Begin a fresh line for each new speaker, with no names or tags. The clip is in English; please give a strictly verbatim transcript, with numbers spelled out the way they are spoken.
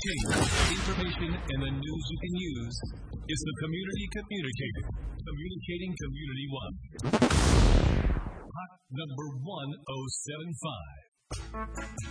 entertainment, information, and the news you can use is the Community Communicator. Communicating Community One. Hot number one oh seven five.